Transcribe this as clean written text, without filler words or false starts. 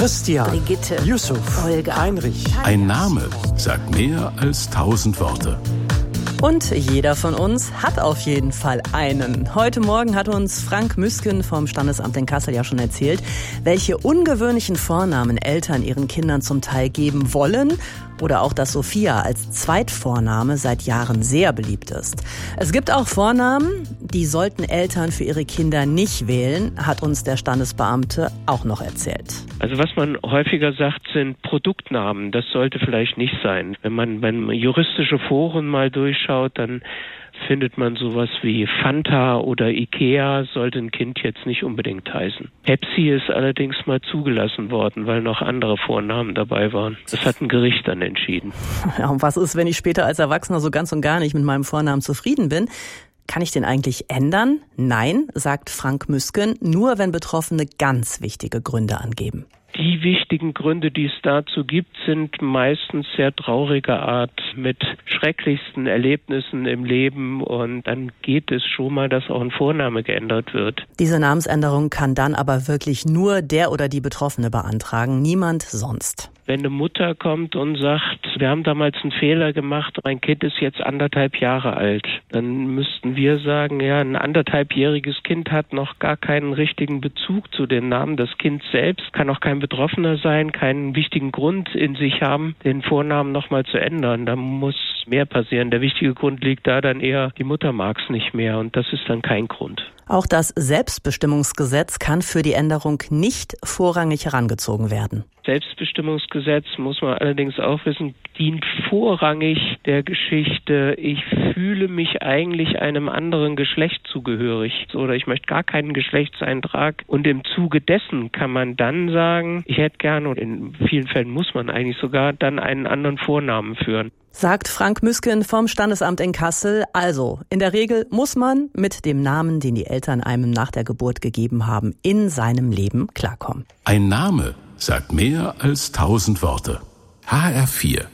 Christian, Brigitte, Yusuf, Olga, Heinrich. Ein Name sagt mehr als 1000 Worte. Und jeder von uns hat auf jeden Fall einen. Heute Morgen hat uns Frank Müsken vom Standesamt in Kassel ja schon erzählt, welche ungewöhnlichen Vornamen Eltern ihren Kindern zum Teil geben wollen. Oder auch, dass Sophia als Zweitvorname seit Jahren sehr beliebt ist. Es gibt auch Vornamen, die sollten Eltern für ihre Kinder nicht wählen, hat uns der Standesbeamte auch noch erzählt. Also was man häufiger sagt, sind Produktnamen. Das sollte vielleicht nicht sein. Wenn man juristische Foren mal durchschaut, dann findet man sowas wie Fanta oder Ikea, sollte ein Kind jetzt nicht unbedingt heißen. Pepsi ist allerdings mal zugelassen worden, weil noch andere Vornamen dabei waren. Das hat ein Gericht dann entschieden. Ja, und was ist, wenn ich später als Erwachsener so ganz und gar nicht mit meinem Vornamen zufrieden bin? Kann ich den eigentlich ändern? Nein, sagt Frank Müsken, nur wenn Betroffene ganz wichtige Gründe angeben. Die wichtigen Gründe, die es dazu gibt, sind meistens sehr trauriger Art mit schrecklichsten Erlebnissen im Leben, und dann geht es schon mal, dass auch ein Vorname geändert wird. Diese Namensänderung kann dann aber wirklich nur der oder die Betroffene beantragen, niemand sonst. Wenn eine Mutter kommt und sagt, wir haben damals einen Fehler gemacht, mein Kind ist jetzt 1,5 Jahre alt, dann müssten wir sagen, ja, ein 1,5-jähriges Kind hat noch gar keinen richtigen Bezug zu den Namen. Das Kind selbst kann auch kein Betroffener sein, keinen wichtigen Grund in sich haben, den Vornamen nochmal zu ändern. Da muss mehr passieren. Der wichtige Grund liegt da dann eher, die Mutter mag es nicht mehr, und das ist dann kein Grund. Auch das Selbstbestimmungsgesetz kann für die Änderung nicht vorrangig herangezogen werden. Selbstbestimmungsgesetz, muss man allerdings auch wissen, dient vorrangig der Geschichte, ich fühle mich eigentlich einem anderen Geschlecht zugehörig oder ich möchte gar keinen Geschlechtseintrag, und im Zuge dessen kann man dann sagen, ich hätte gerne, und in vielen Fällen muss man eigentlich sogar dann einen anderen Vornamen führen. Sagt Frank Müsken vom Standesamt in Kassel. Also, in der Regel muss man mit dem Namen, den die Eltern einem nach der Geburt gegeben haben, in seinem Leben klarkommen. Ein Name sagt mehr als 1000 Worte. HR4